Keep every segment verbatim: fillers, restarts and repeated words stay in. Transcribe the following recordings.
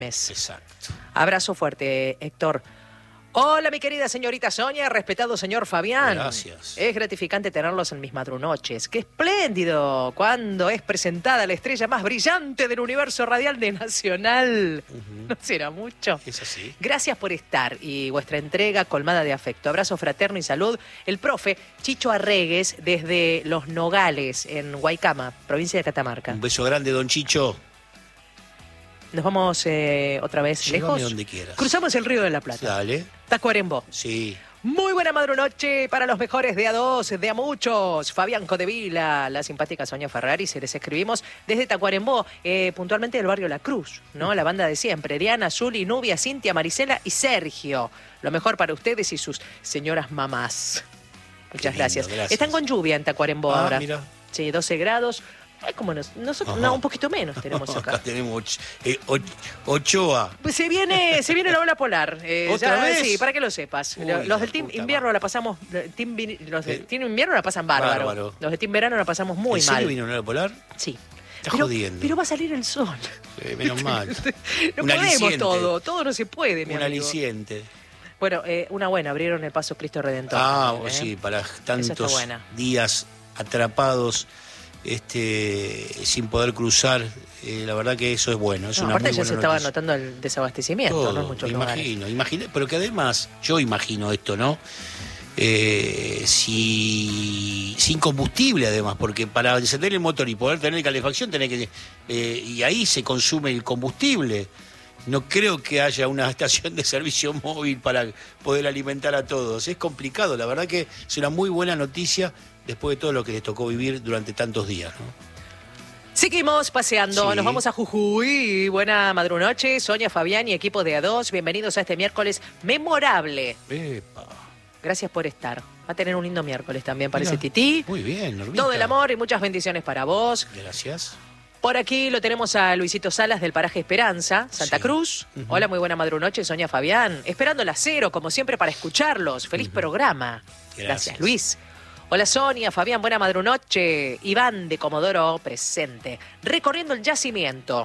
Exacto. Abrazo fuerte, Héctor. Hola, mi querida señorita Sonia, respetado señor Fabián. Gracias. Es gratificante tenerlos en mis madrunoches. ¡Qué espléndido! Cuando es presentada la estrella más brillante del universo radial de Nacional. Uh-huh. ¿No será mucho? Es así. Gracias por estar y vuestra entrega colmada de afecto. Abrazo fraterno y salud. El profe Chicho Arregues desde Los Nogales, en Guaycama, provincia de Catamarca. Un beso grande, don Chicho. Nos vamos eh, otra vez Llévame lejos. donde quieras. Cruzamos el Río de la Plata. Dale. Tacuarembó. Sí. Muy buena madrunoche para los mejores de a dos, de a muchos. Fabián Codevila, la simpática Sonia Ferrari, se les escribimos desde Tacuarembó, eh, puntualmente del barrio La Cruz, ¿no? La banda de siempre, Diana, Zuli, Nubia, Cintia, Marisela y Sergio. Lo mejor para ustedes y sus señoras mamás. Muchas lindo, gracias. gracias. Están con lluvia en Tacuarembó ah, ahora. Mira. Sí, doce grados. Ay, como nos, nosotros, no, un poquito menos tenemos acá. Acá tenemos och, eh, och, Ochoa. Pues se viene, se viene la ola polar. Eh, ¿Otra ya, vez? Sí, para que lo sepas. Uy, los del team puta invierno madre. la pasamos, team, los del Eh, team invierno la pasan bárbaro. bárbaro. Los de team verano la pasamos muy ¿En mal. serio vino una ola polar? Sí. Está pero, jodiendo. pero va a salir el sol. Eh, menos mal. No Un podemos aliciente. todo, todo no se puede, mi Un amigo. aliciente. Bueno, eh, una buena, abrieron el paso Cristo Redentor. Ah, también, ¿eh? sí, para Esa está tantos buena. días atrapados este, sin poder cruzar. Eh, la verdad que eso es bueno. Es No, una aparte muy ya buena se estaba noticia. notando el desabastecimiento, Todo, ¿no? En muchos me lugares. imagino, imagino, pero que además, yo imagino esto, ¿no? Eh, si sin combustible además, porque para encender el motor y poder tener calefacción tenés que eh, y ahí se consume el combustible. No creo que haya una estación de servicio móvil para poder alimentar a todos. Es complicado, la verdad que es una muy buena noticia después de todo lo que les tocó vivir durante tantos días, ¿no? Seguimos paseando, Sí. nos vamos a Jujuy. Buena madrunoche, Sonia, Fabián y equipo de A dos. Bienvenidos a este miércoles memorable. Epa. Gracias por estar. Va a tener un lindo miércoles también, parece Mira, Tití. Muy bien, Normita. Todo el amor y muchas bendiciones para vos. Gracias. Por aquí lo tenemos a Luisito Salas del paraje Esperanza, Santa Sí. Cruz. Uh-huh. Hola, muy buena madrunoche, Sonia, Fabián. Esperando la cero, como siempre, para escucharlos. Feliz Uh-huh. programa. Gracias. Gracias, Luis. Hola, Sonia, Fabián, buena madrunoche. Iván de Comodoro, presente. Recorriendo el yacimiento.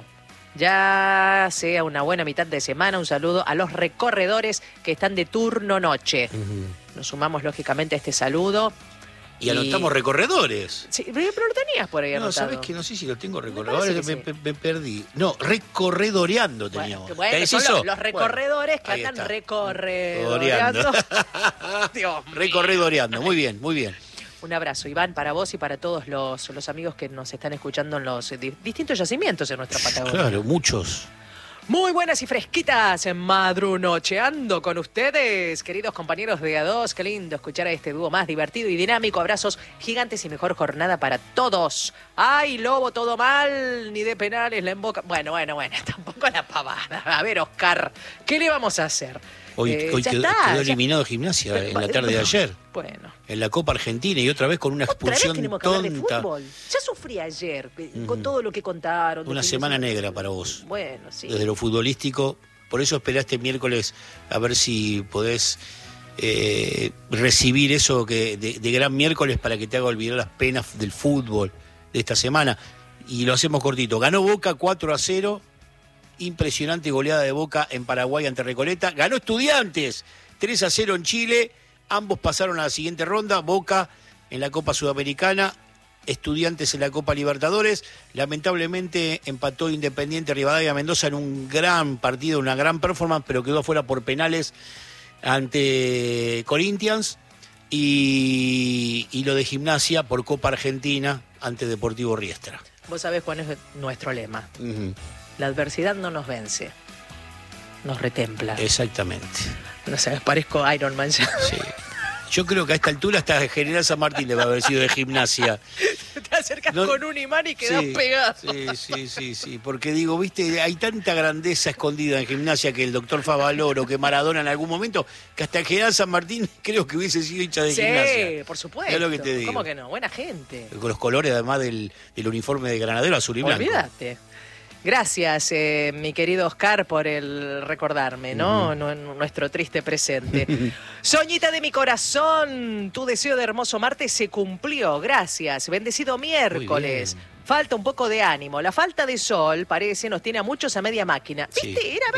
Ya sea una buena mitad de semana, un saludo a los recorredores que están de turno noche. Uh-huh. Nos sumamos, lógicamente, a este saludo. Y anotamos recorredores. Sí, pero lo tenías por ahí No, anotado. sabes que no sé si lo tengo Me recorredores, parece me, que me- me perdí. No, recorredoreando teníamos. Bueno, bueno, ¿Es son eso? los, los recorredores que Ahí andan está. recorredoreando. Dios mío. Recorredoreando, muy bien, muy bien. Un abrazo, Iván, para vos y para todos los, los amigos que nos están escuchando en los di- distintos yacimientos en nuestra Patagonia. Claro, muchos. Muy buenas y fresquitas en madrunocheando con ustedes, queridos compañeros de A dos. Qué lindo escuchar a este dúo más divertido y dinámico. Abrazos gigantes y mejor jornada para todos. ¡Ay, Lobo, todo mal! Ni de penales la emboca. Bueno, bueno, bueno, tampoco la pavada. A ver, Oscar, ¿qué le vamos a hacer? Hoy, Eh, hoy ya quedó, está, quedó ya- eliminado Gimnasia en la tarde de ayer, Bueno. en la Copa Argentina, y otra vez con una Otra vez expulsión tenemos que hablar de tonta. fútbol. Ya sufrí ayer eh, con Ujú. todo lo que contaron. de Una que- semana negra para vos, Bueno, sí. desde lo futbolístico. Por eso esperá este miércoles a ver si podés eh, recibir eso que de, de gran miércoles para que te haga olvidar las penas del fútbol de esta semana. Y lo hacemos cortito. Ganó Boca cuatro a cero. Impresionante goleada de Boca en Paraguay ante Recoleta. Ganó Estudiantes tres a cero en Chile. Ambos pasaron a la siguiente ronda. Boca en la Copa Sudamericana, Estudiantes en la Copa Libertadores. Lamentablemente empató Independiente Rivadavia Mendoza en un gran partido, una gran performance, pero quedó afuera por penales ante Corinthians. Y, y lo de Gimnasia por Copa Argentina ante Deportivo Riestra. Vos sabés cuál es nuestro lema. Ujú. La adversidad no nos vence. Nos retempla. Exactamente. No sabes, parezco Iron Man ya. Sí. Yo creo que a esta altura hasta General San Martín debe haber sido de Gimnasia. Te acercas No- con un imán y quedás Sí, pegado. Sí, sí, sí, sí. Porque digo, viste, hay tanta grandeza escondida en Gimnasia que el doctor Favaloro, que Maradona en algún momento, que hasta General San Martín creo que hubiese sido hincha de Sí, Gimnasia. por supuesto. Es lo que te digo. ¿Cómo que no? Buena gente. Con los colores además del, del uniforme de Granadero azul y blanco. Olvídate. Gracias, eh, mi querido Oscar, por el recordarme, ¿no? Uh-huh. Nuestro triste presente. Soñita de mi corazón, tu deseo de hermoso martes se cumplió. Gracias. Bendecido miércoles. Falta un poco de ánimo. La falta de sol, parece, nos tiene a muchos a media máquina. ¿Viste? Sí. Era